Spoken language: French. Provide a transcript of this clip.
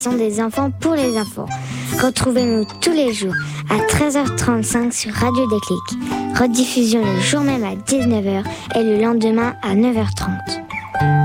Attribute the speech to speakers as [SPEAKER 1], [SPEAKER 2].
[SPEAKER 1] Des enfants pour les enfants. Retrouvez-nous tous les jours à 13h35 sur Radio Déclic. Rediffusion le jour même à 19h et le lendemain à 9h30.